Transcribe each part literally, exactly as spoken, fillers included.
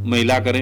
महिला करें।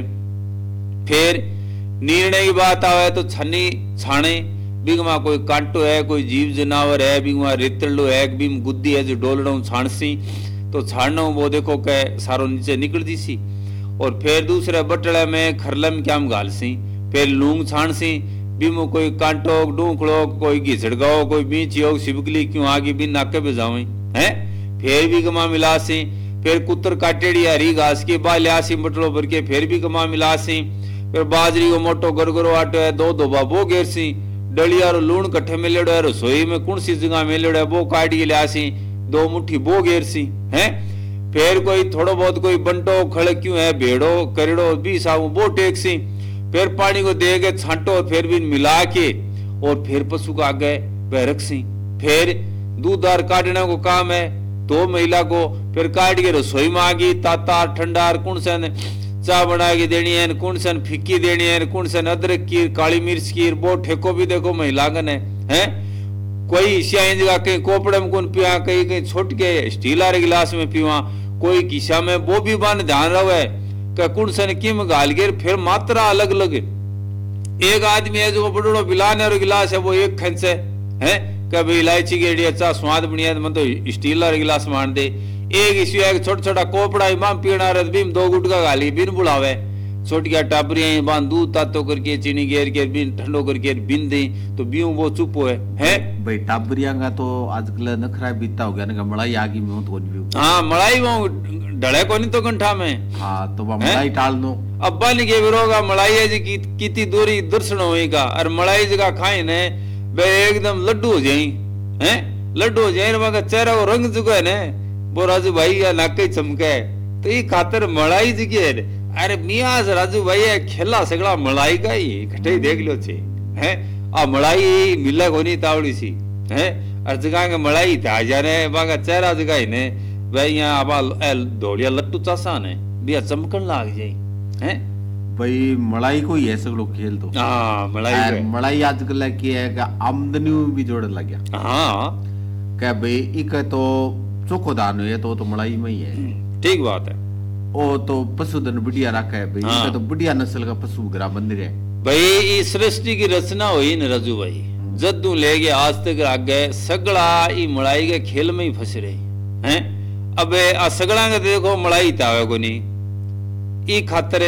फिर निर्णय की बात आवे तो छनी छाने बिगमा कोई कांटो है, कोई जीव जनावर है, बिगमा रेतलो है, बिम गुद्दी है जो डोलड़ों छाणसी तो छाड़ना वो देखो के सारो नीचे निकल दी सी। और फिर दूसरे बटले में खरलम क्या गाल सी। फिर लूंग छाण सी बीमो कोई कांटो डूखड़ो कोई घिसड़गाओ कोई बीच योग सिबकली क्यों आगे भी नाके पे जावे हैं। फिर भी गमा मिला सी। फिर कुतर काटेड़ी हरी घास की बा लिया सी बटलो भर के फिर भी गमा मिला सी। फिर बाजरी को मोटो गरगरो आटो है दो दो बाबो घेर सी। डलिया और लूण कट्ठे मिलेड़ो है रसोई में कौन सी जगह मिलेड़ो है वो काट के लिया सी दो मुट्ठी बो घेर सी हैं। फिर कोई थोड़ो बहुत कोई बंटो खड़ क्यों है भेड़ो करेड़ो भी साबू वो टेक सी। फिर पानी को दे के छांटो फिर भी मिला के और फिर पशु का आगे वह रख सी। फिर दूधार काटने को काम है दो महिला को। फिर काट के रसोई में आ गई तातार ठंडार कौन सन चाय बना के देनी है कौन सन फिक्की देनी है कौन सन अदरक की काली मिर्च की वो ठेको भी देखो महिला गन है, है? कोई जगह कहीं कोपड़े में कौन पिया कहीं कहीं छोट के स्टील वाले गिलास में पिवा कोई किसा में वो भी बान ध्यान रहे कि कौन सन किम गाल गिर। फिर मात्रा अलग अलग एक आदमी है जो बड़ो बिलाने और गिलास है वो एक खंच है कभी इलायची गेड़ी अच्छा स्वाद बनिया मन तो स्टील वाले गिलास मान दे। एक इश्यू है छोटा छोटा कोपड़ा इमाम पीना रह बीम दो गुटका गाली बिन बुलावे छोटिया टाबरिया बांध दूध तातो करके चीनी गेर के बिन ठंडो करके बिन दे तो बीऊ वो चुप है है भाई टाबरिया का तो आजकल नखरा बीता हो गया ना मलाई आगी में तो भी हाँ मलाई वो डले को नहीं तो कंठा में हाँ तो मलाई टाल दो अब्बा ने के विरोगा मलाई है जी की कितनी दूरी दर्शन होएगा और मलाई जगह खाए ने वे एकदम लड्डू हो जाए हैं लड्डू हो जाए मगर चेहरा को रंग चुका है ने वो राजू भाई या नाके चमके तो ये खातर मलाई जी की है। अरे मियाँ राजू भाई है खेला सगड़ा मलाई का ही इकट्ठे देख लो छे हैं आ मलाई मिला को नहीं तावड़ी सी हैं और जगह के मलाई था जाने बागा चेहरा जगह ही ने भाई यहाँ अब धोलिया लट्टू चासा ने बिया चमकन लाग जाए हैं भाई मलाई को ही है सगड़ो खेल तो हाँ मलाई मलाई आजकल की है कि आमदनी भी जोड़ लग गया हाँ क्या भाई एक तो चोखो दान है तो तो मलाई में ही है ठीक बात है। ओ तो पशुधन बढ़िया रखा है भाई हाँ। तो बढ़िया नस्ल का पशु ग्राम मंदिर है भाई इस सृष्टि की रचना हुई न रजू भाई जद्दू ले गए आज तक आगे सगड़ा ई मलाई के खेल में ही फंस रहे हैं। अबे आ सगड़ा के देखो मलाई तावे को नहीं ई खातरे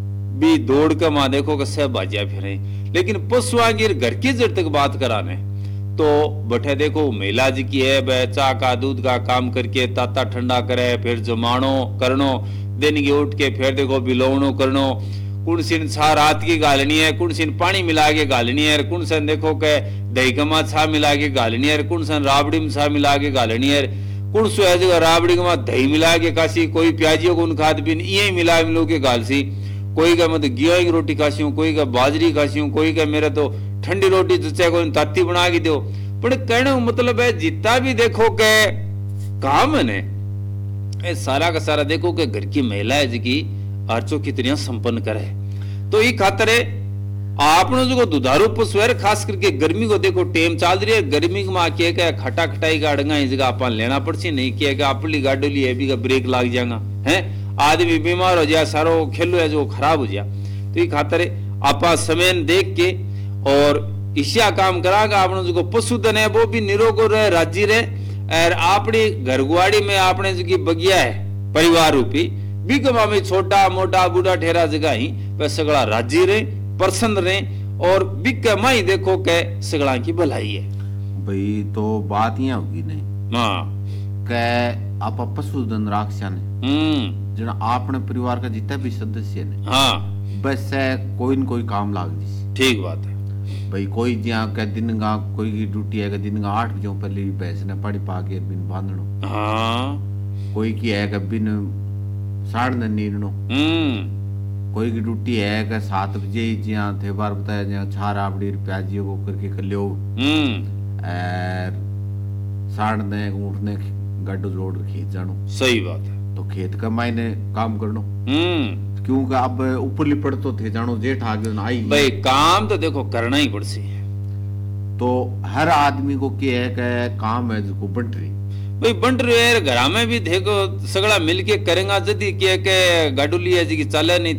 भी दौड़ के मां देखो के सब बाजिया फिरे लेकिन पशुआ की घर की जड़ तक बात कराने तो बठे देखो महिला जी की है वह चाह का दूध का काम करके ताता ठंडा करे फिर जमानो करनो दिन की उठ के फिर देखो बिलोवनो करनो कुण सिन छा रात की गालनी है कुण सिन पानी मिला के गालनी है कुण सन देखो के दही कमा छा मिला के गालनी है कुण सन राबड़ी में छा मिला के गालनी है कुण सो है जगह राबड़ी में दही मिला के कासी कोई प्याजियों को उन खाद बिन ये मिला मिलो के गालसी कोई का मतलब गेहूं की रोटी खासी हूँ कोई का बाजरी खासी हूँ कोई का मेरा तो ठंडी रोटी जच्चे को ताती बना के दो पर कहने मतलब है जितना भी देखो के काम है ने सारा का सारा देखो के घर की महिला है जी की आर्चो कितनी संपन्न करे तो ये खातर है आपने जो दुधारू पशु है खास करके गर्मी को देखो टेम चल रही है गर्मी में आके क्या खटा खटाई का अड़ंगा इस जगह अपन लेना पड़सी नहीं किया कि अपनी गाड़ी ली है भी का ब्रेक लाग जाएगा है आदमी बीमार हो जाए सारो खेलो है जो खराब हो जाए तो ये खातर आप समय देख के और ईशिया काम करागा आपने जो पशुधन है वो भी निरोग रहे राजी रहे और अपनी घरगुआड़ी में आपने जो बगिया है परिवार रूपी बिगमा में छोटा मोटा बूढ़ा ठेरा जगह ही वह सगड़ा राजी रहे प्रसन्न रहे और बिग माई देखो के सगड़ा की भलाई है भाई तो बात यहाँ होगी नहीं हाँ के आप पशुधन राखसा ने हम्म जना आपने परिवार का जितना भी सदस्य ने हाँ बस कोई न कोई काम लाग जी ठीक बात है भाई कोई जहाँ का दिन का कोई की ड्यूटी है दिन का आठ बजे पहले भैंस ने पाड़ी पा के बिन बांधनो हाँ कोई की है बिन साढ़ नीरनो हम्म कोई की ड्यूटी है कि सात बजे जहाँ थे बार बताया जहाँ छार आपड़ी प्याजियों को करके कर लियो हम्म साढ़ ने उठने गड्ढो जोड़ खेत जानो सही बात है तो खेत का मायने काम करनो हम्म क्योंकि अब ऊपर लिपड़ तो थे जानो जेठ आ गयो आई भाई काम तो देखो करना ही पड़सी तो हर आदमी को क्या है कि काम है जिसको बंट रही भाई बंट रहे घर में भी देखो सगड़ा मिलके करेगा जदी क्या के गाडुली है जी की चले नहीं